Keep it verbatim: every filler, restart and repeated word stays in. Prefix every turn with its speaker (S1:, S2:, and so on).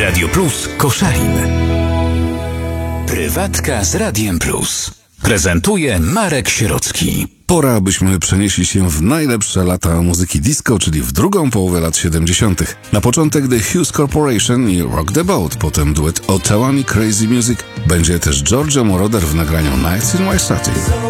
S1: Radio Plus Koszalin. Prywatka z Radiem Plus. Prezentuje Marek Sierocki.
S2: Pora, abyśmy przenieśli się w najlepsze lata muzyki disco, czyli w drugą połowę lat siedemdziesiątych. Na początek The Hues Corporation i Rock the Boat, potem duet Ottawa i Crazy Music. Będzie też Giorgio Moroder w nagraniu Nights in Waisati.